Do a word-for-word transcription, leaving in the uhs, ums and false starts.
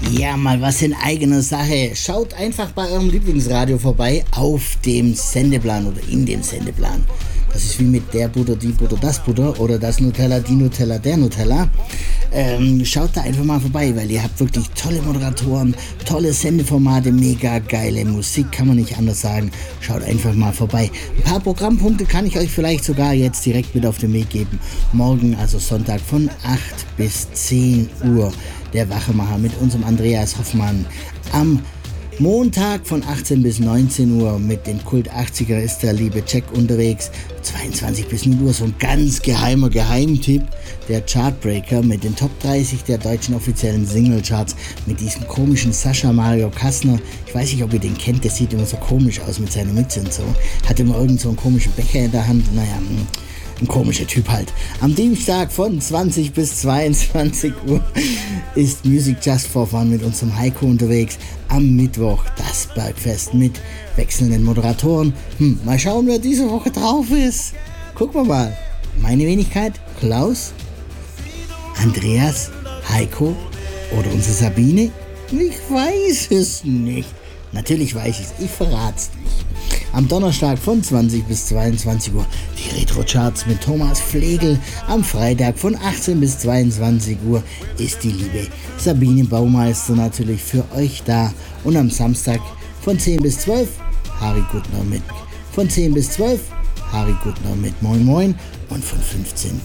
Ja, mal was in eigener Sache. Schaut einfach bei eurem Lieblingsradio vorbei auf dem Sendeplan oder in dem Sendeplan. Das ist wie mit der Butter, die Butter, das Butter oder das Nutella, die Nutella, der Nutella. Ähm, schaut da einfach mal vorbei, weil ihr habt wirklich tolle Moderatoren, tolle Sendeformate, mega geile Musik, kann man nicht anders sagen. Schaut einfach mal vorbei. Ein paar Programmpunkte kann ich euch vielleicht sogar jetzt direkt mit auf den Weg geben. Morgen, also Sonntag von acht bis zehn Uhr, der Wachemacher mit unserem Andreas Hoffmann. Am Montag von achtzehn bis neunzehn Uhr mit den Kult achtziger ist der liebe Jack unterwegs. zweiundzwanzig bis null Uhr so ein ganz geheimer Geheimtipp. Der Chartbreaker mit den Top dreißig der deutschen offiziellen Singlecharts mit diesem komischen Sascha Mario Kastner. Ich weiß nicht, ob ihr den kennt, der sieht immer so komisch aus mit seiner Mütze und so. Hat immer irgend so einen komischen Becher in der Hand. Naja, ein komischer Typ halt. Am Dienstag von zwanzig bis zweiundzwanzig Uhr ist Music Just for Fun mit unserem Heiko unterwegs. Am Mittwoch das Bergfest mit wechselnden Moderatoren. Hm, mal schauen, wer diese Woche drauf ist. Gucken wir mal. Meine Wenigkeit, Klaus, Andreas, Heiko oder unsere Sabine? Ich weiß es nicht. Natürlich weiß ich es, ich verrat's nicht. Am Donnerstag von zwanzig bis zweiundzwanzig Uhr die Retro-Charts mit Thomas Flegel. Am Freitag von achtzehn bis zweiundzwanzig Uhr ist die liebe Sabine Baumeister natürlich für euch da. Und am Samstag von zehn bis zwölf Harry Guttner mit. Von zehn bis zwölf Harry Guttner mit Moin Moin. Und von fünfzehn